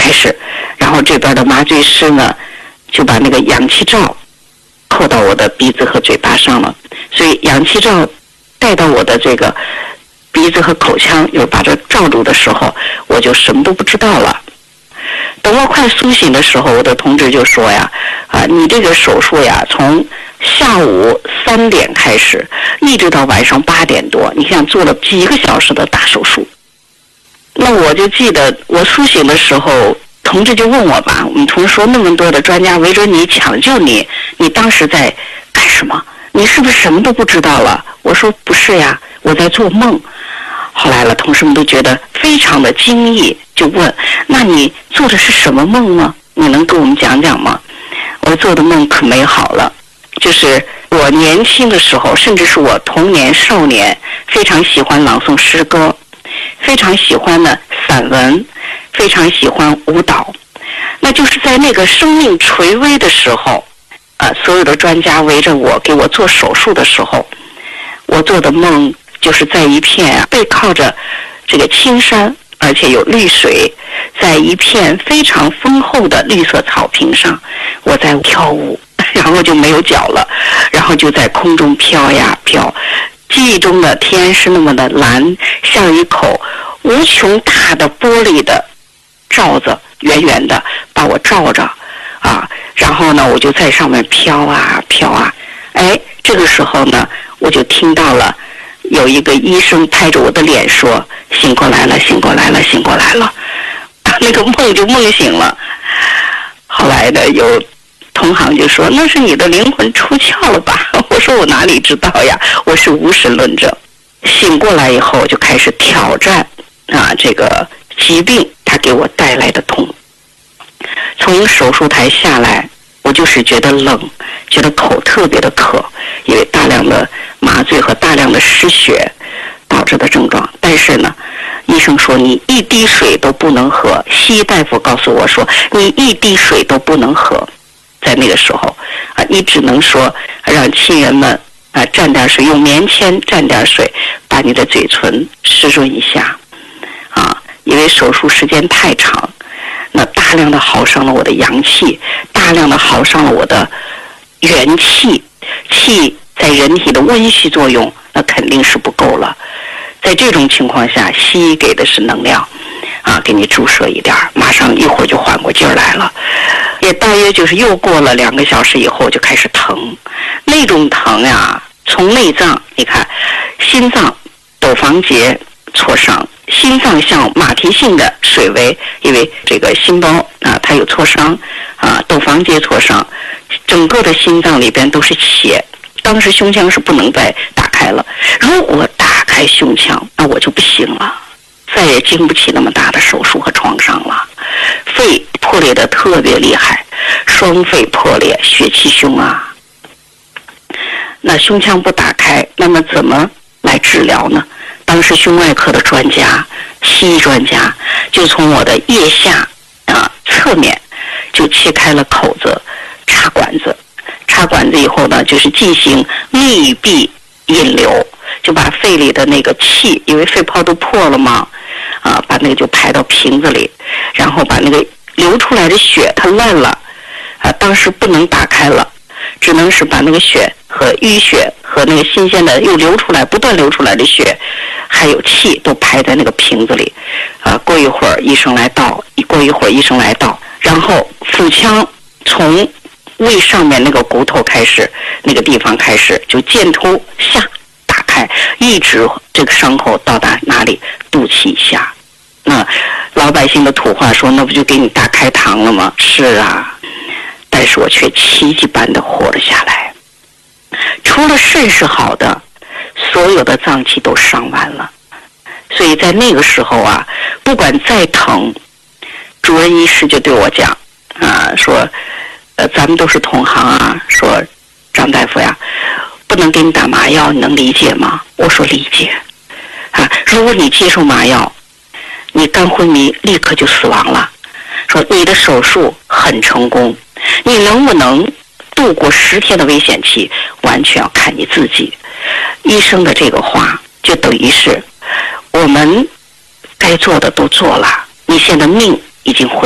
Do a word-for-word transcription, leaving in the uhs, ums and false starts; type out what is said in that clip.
开始，然后这边的麻醉师呢就把那个氧气罩扣到我的鼻子和嘴巴上了，所以氧气罩带到我的这个鼻子和口腔，又把这罩住的时候，我就什么都不知道了。等我快苏醒的时候，我的同志就说呀，啊，你这个手术呀，从下午三点开始，一直到晚上八点多，你想做了几个小时的大手术。那我就记得我苏醒的时候，同志就问我吧，我们同事说那么多的专家围着你抢救你，你当时在干什么？你是不是什么都不知道了？我说不是呀，我在做梦。后来了，同事们都觉得非常的惊异，就问：那你做的是什么梦呢？你能跟我们讲讲吗？我做的梦可美好了，就是我年轻的时候，甚至是我童年少年，非常喜欢朗诵诗歌，非常喜欢的散文，非常喜欢舞蹈。那就是在那个生命垂危的时候，啊，所有的专家围着我给我做手术的时候，我做的梦就是在一片啊背靠着这个青山，而且有绿水，在一片非常丰厚的绿色草坪上，我在跳舞，然后就没有脚了，然后就在空中飘呀飘。记忆中的天是那么的蓝，像一口无穷大的玻璃的罩子，圆圆的把我罩着啊。然后呢，我就在上面飘啊飘啊。哎，这个时候呢，我就听到了有一个医生拍着我的脸说：醒过来了，醒过来了，醒过来了。那个梦就梦醒了。后来的有同行就说：那是你的灵魂出窍了吧？我说我哪里知道呀，我是无神论者。醒过来以后就开始挑战啊这个疾病它给我带来的痛。从手术台下来，我就是觉得冷，觉得口特别的渴，因为大量的麻醉和大量的失血导致的症状。但是呢，医生说你一滴水都不能喝，西医大夫告诉我说你一滴水都不能喝。在那个时候啊，你只能说让亲人们啊蘸点水，用棉签蘸点水，把你的嘴唇湿润一下啊，因为手术时间太长，那大量的耗伤了我的阳气，大量的耗伤了我的元气，气在人体的温煦作用那肯定是不够了。在这种情况下，西医给的是能量啊，给你注射一点，马上一会儿就缓过劲儿来了。也大约就是又过了两个小时以后就开始疼，那种疼呀，从内脏，你看心脏窦房结挫伤，心脏像马蹄性的水围，因为这个心包啊它有挫伤啊，窦房结挫伤，整个的心脏里边都是血。当时胸腔是不能再打开了，如果打开胸腔，那我就不行了，再也经不起那么大的手术和创伤了。肺破裂的特别厉害，双肺破裂，血气胸啊。那胸腔不打开，那么怎么来治疗呢？当时胸外科的专家，西医专家就从我的腋下啊侧面就切开了口子，插管子，插管子以后呢，就是进行密闭引流，就把肺里的那个气，因为肺泡都破了嘛，啊，把那个就排到瓶子里，然后把那个流出来的血它烂了，啊，当时不能打开了，只能是把那个血和淤血和那个新鲜的又流出来不断流出来的血还有气都排在那个瓶子里，啊，过一会儿医生来倒，过一会儿医生来倒，然后腹腔从胃上面那个骨头开始，那个地方开始就箭头下打开，一直这个伤口到达哪里？肚脐下。那老百姓的土话说，那不就给你大开膛了吗？是啊，但是我却奇迹般的活了下来。除了肾是好的，所有的脏器都伤完了。所以在那个时候啊，不管再疼，主任医师就对我讲啊，说呃，咱们都是同行啊，说张大夫呀，不能给你打麻药，你能理解吗？我说理解啊，如果你接受麻药，你肝昏迷立刻就死亡了。说你的手术很成功，你能不能度过十天的危险期，完全要看你自己。医生的这个话就等于是我们该做的都做了，你现在命已经回